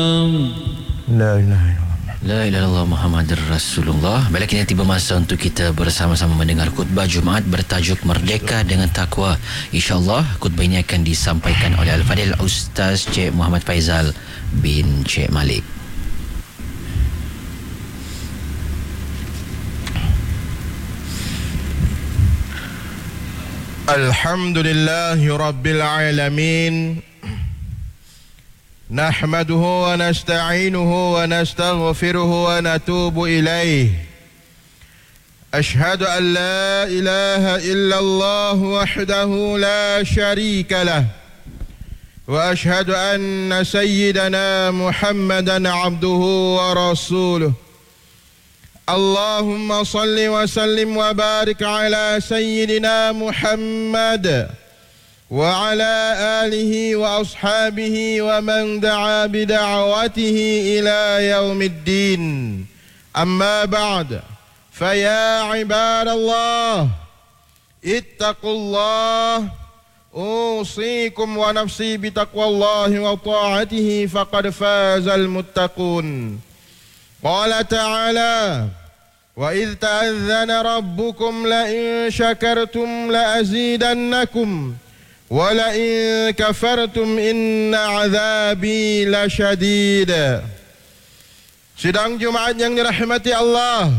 La ilaha illallah. La ilaha illallah Muhammadur Rasulullah. Baiklah, kini tiba masa untuk kita bersama-sama mendengar khutbah Jumaat bertajuk Merdeka dengan Takwa. InsyaAllah khutbah ini akan disampaikan oleh Al-Fadil Ustaz Cik Muhammad Faizal bin Cik Malik. Alhamdulillahi Rabbil Alamin. Nahmaduhu wa nasta'inuhu wa nastaghfiruhu wa natubu ilayh. Ashhadu an la ilaha illallah wahdahu la sharika lah. Wa ashhadu anna sayyidana Muhammadan abduhu wa rasuluh. Allahumma salli wa sallim wa barik ala sayyidina Muhammad wa ala alihi wa ashabihi wa man da'a bida'watihi ila yaumiddin. Amma ba'd, faya ibadallah, ittaqullah, usikum wa nafsi bitaqwallahi wa ta'atihi faqad fazal muttaqun. Qala ta'ala, wa idh ta'adhana rabbukum la in syakartum la azidannakum walain kafartum inna azabi lasyadid. Sidang Jumaat yang dirahmati Allah,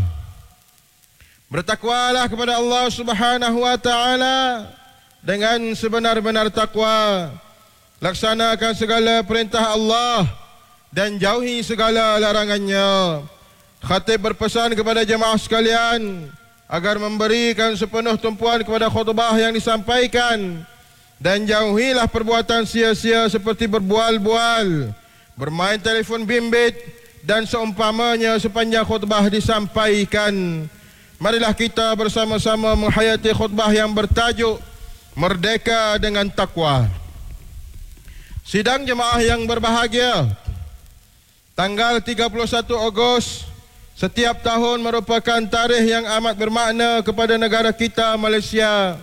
bertakwalah kepada Allah Subhanahu wa taala dengan sebenar-benar takwa. Laksanakan segala perintah Allah dan jauhi segala larangannya. Khatib berpesan kepada jemaah sekalian agar memberikan sepenuh tumpuan kepada khutbah yang disampaikan dan jauhilah perbuatan sia-sia seperti berbual-bual, bermain telefon bimbit dan seumpamanya sepanjang khutbah disampaikan. Marilah kita bersama-sama menghayati khutbah yang bertajuk Merdeka dengan Takwa. Sidang jemaah yang berbahagia, tanggal 31 Ogos setiap tahun merupakan tarikh yang amat bermakna kepada negara kita Malaysia.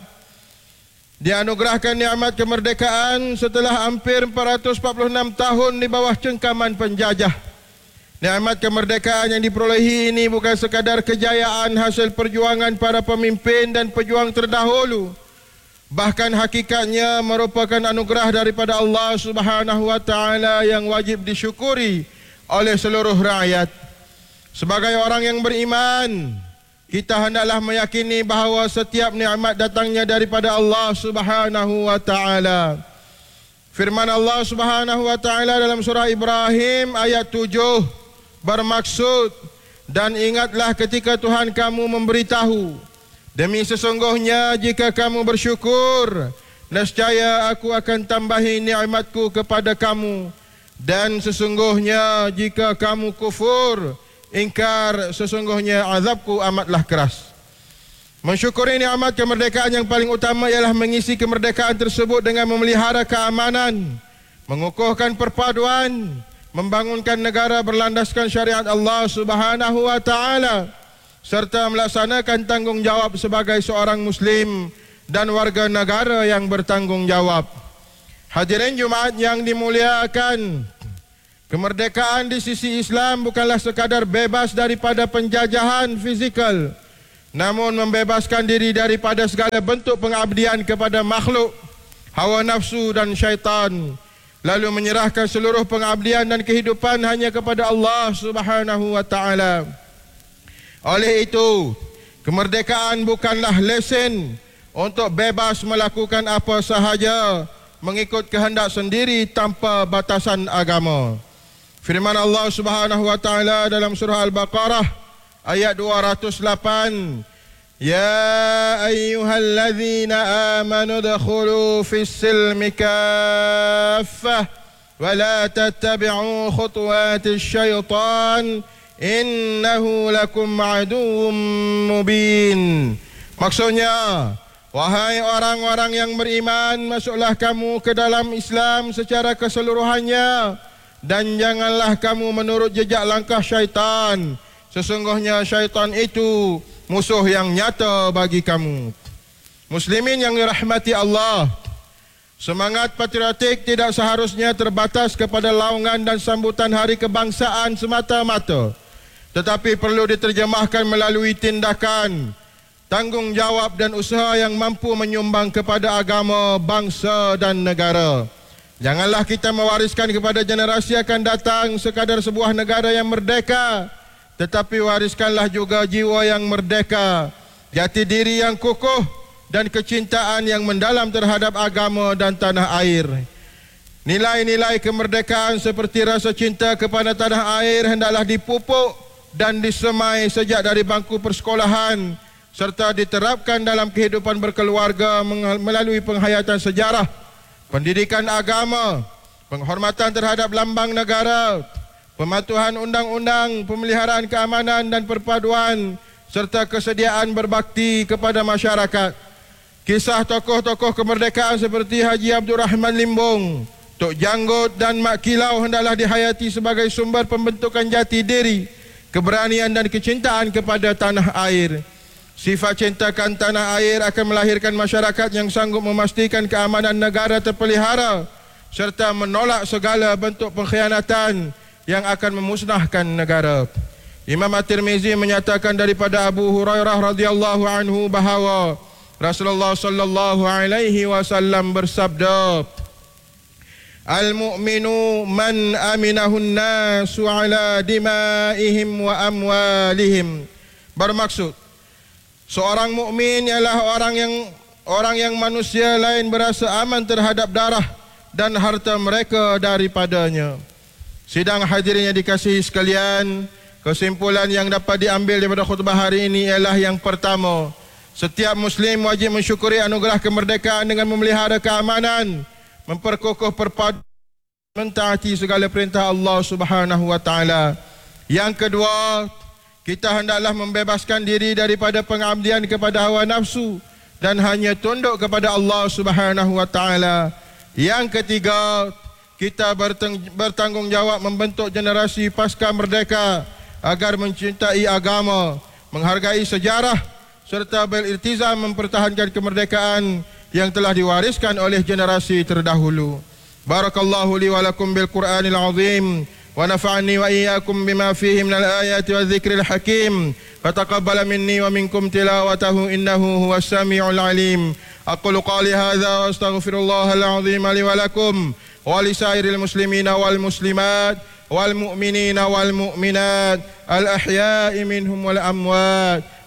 Dianugerahkan nikmat kemerdekaan setelah hampir 446 tahun di bawah cengkaman penjajah. Nikmat kemerdekaan yang diperolehi ini bukan sekadar kejayaan hasil perjuangan para pemimpin dan pejuang terdahulu, bahkan hakikatnya merupakan anugerah daripada Allah Subhanahu wa taala yang wajib disyukuri oleh seluruh rakyat. Sebagai orang yang beriman, kita hendaklah meyakini bahawa setiap nikmat datangnya daripada Allah Subhanahu wa taala. Firman Allah Subhanahu wa taala dalam surah Ibrahim ayat 7 bermaksud, dan ingatlah ketika Tuhan kamu memberitahu, demi sesungguhnya jika kamu bersyukur, nescaya aku akan tambahi nikmatku kepada kamu, dan sesungguhnya jika kamu kufur, ingkar, sesungguhnya azabku amatlah keras. Mensyukuri nikmat kemerdekaan yang paling utama ialah mengisi kemerdekaan tersebut dengan memelihara keamanan, mengukuhkan perpaduan, membangunkan negara berlandaskan syariat Allah Subhanahu wa taala, serta melaksanakan tanggungjawab sebagai seorang muslim dan warga negara yang bertanggungjawab. Hadirin Jumaat yang dimuliakan, kemerdekaan di sisi Islam bukanlah sekadar bebas daripada penjajahan fizikal, namun membebaskan diri daripada segala bentuk pengabdian kepada makhluk, hawa nafsu dan syaitan, lalu menyerahkan seluruh pengabdian dan kehidupan hanya kepada Allah Subhanahu wa taala. Oleh itu, kemerdekaan bukanlah lesen untuk bebas melakukan apa sahaja mengikut kehendak sendiri tanpa batasan agama. Firman Allah Subhanahu wa taala dalam surah Al-Baqarah ayat 208, ya ayyuhalladzina amanu dkhulu fis-silmi kaffah wa la tattabi'u khutuwatis syaitan innahu lakum aduwwum mubin. Maksudnya, wahai orang-orang yang beriman, masuklah kamu ke dalam Islam secara keseluruhannya, dan janganlah kamu menurut jejak langkah syaitan. Sesungguhnya syaitan itu musuh yang nyata bagi kamu. Muslimin yang dirahmati Allah, Semangat patriotik tidak seharusnya terbatas kepada laungan dan sambutan hari kebangsaan semata-mata, tetapi perlu diterjemahkan melalui tindakan, tanggungjawab dan usaha yang mampu menyumbang kepada agama, bangsa dan negara. Janganlah kita mewariskan kepada generasi akan datang sekadar sebuah negara yang merdeka, tetapi wariskanlah juga jiwa yang merdeka, jati diri yang kukuh dan kecintaan yang mendalam terhadap agama dan tanah air. Nilai-nilai kemerdekaan seperti rasa cinta kepada tanah air hendaklah dipupuk dan disemai sejak dari bangku persekolahan serta diterapkan dalam kehidupan berkeluarga melalui penghayatan sejarah, pendidikan agama, penghormatan terhadap lambang negara, pematuhan undang-undang, pemeliharaan keamanan dan perpaduan serta kesediaan berbakti kepada masyarakat. Kisah tokoh-tokoh kemerdekaan seperti Haji Abdul Rahman Limbong, Tok Janggut dan Mak Kilau hendaklah dihayati sebagai sumber pembentukan jati diri, keberanian dan kecintaan kepada tanah air. Sifat cintakan tanah air akan melahirkan masyarakat yang sanggup memastikan keamanan negara terpelihara serta menolak segala bentuk pengkhianatan yang akan memusnahkan negara. Imam At-Tirmizi menyatakan daripada Abu Hurairah radhiyallahu anhu bahawa Rasulullah sallallahu alaihi wasallam bersabda, Al-mu'minu man aminahun nasu ala dimaihim wa amwalihim. Bermaksud, seorang mukmin ialah orang yang manusia lain berasa aman terhadap darah dan harta mereka daripadanya. Sidang hadirin yang dikasihi sekalian, kesimpulan yang dapat diambil daripada khutbah hari ini ialah yang pertama, setiap Muslim wajib mensyukuri anugerah kemerdekaan dengan memelihara keamanan, memperkokoh perpaduan, mentaati segala perintah Allah Subhanahu wa taala. Yang kedua, kita hendaklah membebaskan diri daripada pengabdian kepada hawa nafsu dan hanya tunduk kepada Allah Subhanahu wa taala. Yang ketiga, kita bertanggungjawab membentuk generasi pasca merdeka agar mencintai agama, menghargai sejarah serta beriltizam mempertahankan kemerdekaan yang telah diwariskan oleh generasi terdahulu. Barakallahu li wa lakum bil Qur'anil azim wa nafa'ani wa iyyakum bima fihi minal ayati wa dzikril hakim. Fataqabbal minni wa minkum tilawatahu innahu huwas samiul alim. Aqulu qali hadza wa astaghfirullahal azim li wa lakum wa li sairil muslimina wal muslimat wal mu'minina wal mu'minat al ahya'i minhum wal amwat.